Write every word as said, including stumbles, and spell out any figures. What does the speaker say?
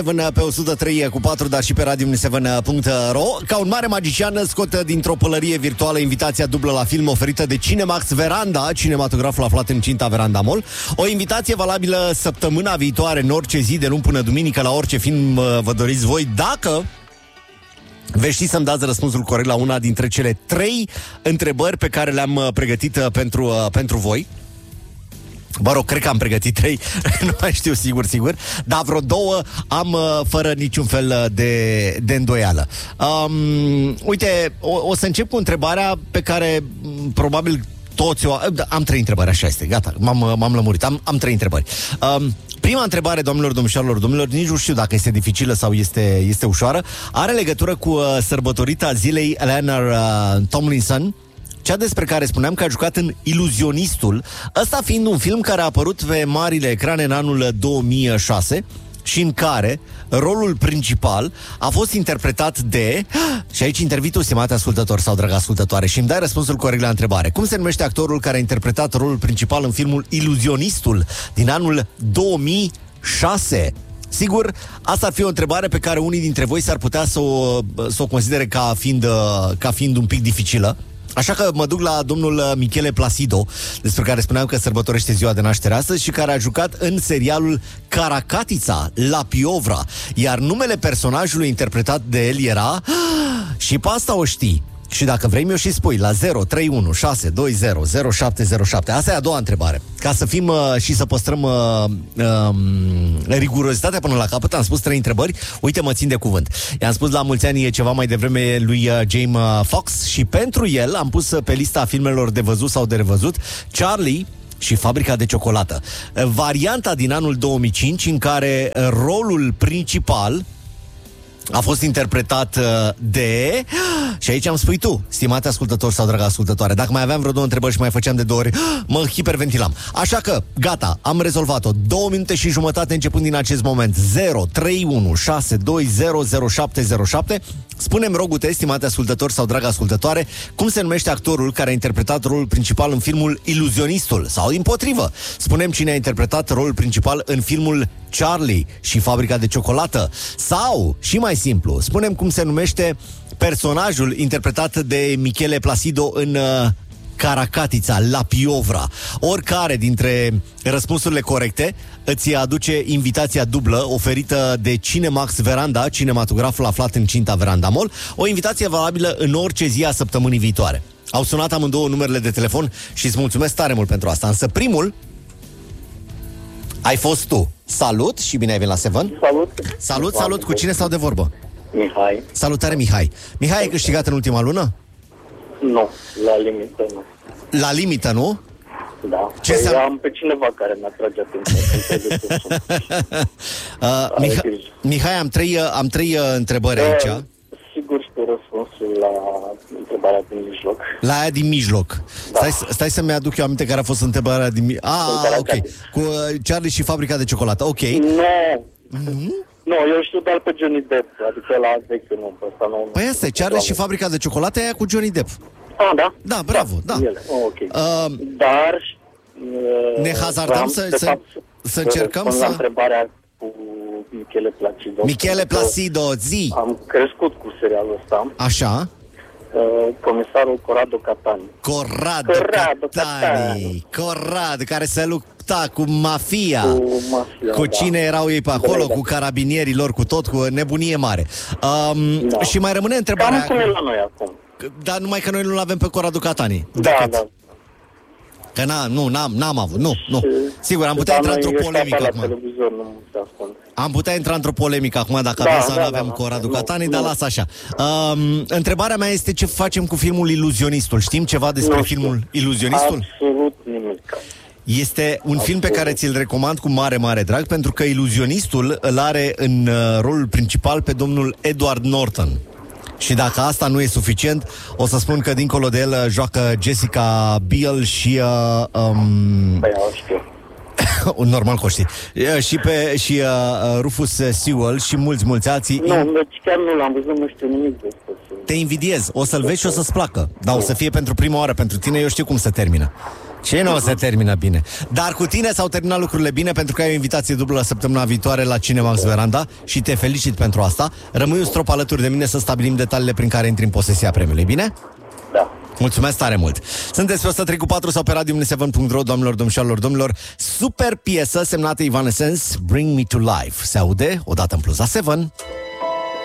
Pe o sută trei cu patru, dar și pe radio seven punct ro. Ca un mare magician scot dintr-o pălărie virtuală invitația dublă la film oferită de Cinemax Veranda, cinematograful aflat în Cinta Veranda Mall. O invitație valabilă săptămâna viitoare, în orice zi, de luni până duminică, la orice film vă doriți voi, dacă veți ști să-mi dați răspunsul corect la una dintre cele trei întrebări pe care le-am pregătit pentru, pentru voi. Mă rog, cred că am pregătit trei, nu mai știu sigur, sigur, dar vreo două am fără niciun fel de, de îndoială. Um, uite, o, o să încep cu întrebarea pe care probabil toți o... Am trei întrebări, așa este, gata, m-am, m-am lămurit, am, am trei întrebări. Um, prima întrebare, domnilor, domnișoarelor, domnilor, nici nu știu dacă este dificilă sau este, este ușoară, are legătură cu uh, sărbătorita zilei Eleanor uh, Tomlinson, cea despre care spuneam că a jucat în Iluzionistul, ăsta fiind un film care a apărut pe marile ecrane în anul două mii șase și în care rolul principal a fost interpretat de... Și aici intervii tu, stimate ascultător sau dragă ascultătoare, și îmi dai răspunsul corect la întrebare. Cum se numește actorul care a interpretat rolul principal în filmul Iluzionistul din anul două mii șase? Sigur, asta ar fi o întrebare pe care unii dintre voi s-ar putea să o, să o considere ca fiind, ca fiind un pic dificilă. Așa că mă duc la domnul Michele Placido, despre care spuneam că sărbătorește ziua de naștere astăzi și care a jucat în serialul Caracatița, La Piovra. Iar numele personajului interpretat de el era... Și pe asta o știi. Și dacă vrei, mi-o și spui la zero trei unu șase doi zero zero șapte zero șapte. Asta e a doua întrebare. Ca să fim uh, și să păstrăm uh, uh, rigurozitatea până la capăt, am spus trei întrebări. Uite, mă țin de cuvânt. I-am spus la mulți ani ceva mai devreme lui uh, Jamie Foxx și pentru el am pus pe lista filmelor de văzut sau de revăzut Charlie și Fabrica de Ciocolată. Varianta din anul două mii cinci în care rolul principal a fost interpretat de... Și aici am spui tu, stimate ascultător sau dragă ascultătoare. Dacă mai aveam vreo două întrebări și mai făceam de două ori, mă hiperventilam. Așa că, gata, am rezolvat-o. Două minute și jumătate începând din acest moment. zero trei unu șase doi zero zero șapte zero șapte. Spune-mi, rogute, stimate ascultător sau dragă ascultătoare, cum se numește actorul care a interpretat rolul principal în filmul Iluzionistul? Sau, dimpotrivă, spunem cine a interpretat rolul principal în filmul Charlie și Fabrica de Ciocolată. Sau, și mai simplu, spunem cum se numește personajul interpretat de Michele Placido în uh, Caracatița, La Piovra. Oricare dintre răspunsurile corecte îți aduce invitația dublă oferită de Cinemax Veranda, cinematograful aflat în Cinta Veranda Mall, o invitație valabilă în orice zi a săptămânii viitoare. Au sunat amândouă numerele de telefon și îți mulțumesc tare mult pentru asta. Însă primul ai fost tu. Salut și bine ai venit la Seven. Salut. Salut, salut. Cu cine stau de vorbă? Mihai. Salutare, Mihai. Mihai, ai câștigat în ultima lună? Nu, la limită nu. La limită, nu? Da. Ce păi să... am pe cineva care mi-a trage atenția. uh, Miha... Mihai, am trei, am trei uh, întrebări e, aici. Sigur știu răspunsul la întrebarea din mijloc. La aia din mijloc. Da. Stai, stai să-mi aduc eu aminte care a fost întrebarea din mijloc. Ah, ok. Cu uh, Charlie și Fabrica de Ciocolată. Ok. Nu. Mm-hmm. Nu, eu știu doar pe Johnny Depp, adică la vechiul nu, pe ăsta nu. Păi asta e, Charlie și Fabrica de Ciocolată e aia cu Johnny Depp. Ah, da? Da, bravo, da. da. Oh, ok. Uh, Dar... Uh, ne hazardăm să, să, fapt, să încercăm să... la întrebarea cu Michele Placido. Michele Placido, zi! Am crescut cu serialul ăsta. Așa. Uh, comisarul Corrado Catani. Corrado, Corrado Catani. Corrado, care se lupta cu mafia. Cu mafia, Cu cine da. erau ei pe acolo, da. cu carabinierii lor, cu tot, cu nebunie mare. Um, da. Și mai rămâne întrebarea... Cam cum e la noi acum. Dar numai că noi nu-l avem pe Corrado Catani. Da, decât... da. Că n-am, nu, n-am, n-am avut, nu, nu. Sigur, am putea intra într-o polemică acum. Nu am putea intra într-o polemică acum dacă da, avem sau da, nu avem da, Corrado nu, Catani, nu. dar lasă așa. Um, întrebarea mea este ce facem cu filmul Iluzionistul. Știm ceva despre nu filmul Iluzionistul? Absolut nimic. Este un Absolut. film pe care ți-l recomand cu mare, mare drag, pentru că Iluzionistul îl are în uh, rolul principal pe domnul Edward Norton. Și dacă asta nu e suficient, o să spun că dincolo de el joacă Jessica Biel și... Uh, um... Păi, știu. Normal că o știi. Și, pe, și uh, Rufus Sewell și mulți, mulți alții. Nu, deci chiar nu l-am văzut, nu știu nimic despre. Te invidiez. O să-l vezi și o să-ți placă. Dar o să fie pentru prima oară pentru tine, eu știu cum se termină. Ce nu o se termină bine? Dar cu tine s-au terminat lucrurile bine, pentru că ai o invitație dublă săptămâna viitoare la Cinemax Veranda și te felicit pentru asta. Rămâi un strop alături de mine să stabilim detaliile prin care intri în posesia premiului, bine? Da. Mulțumesc tare mult. Sunteți pe o sută trei cu patru sau pe radio seven punct ro, doamnelor, domnișoarelor, domnilor. Super piesă semnată Evanescence, Bring Me to Life. Se aude odată în plus la Seven.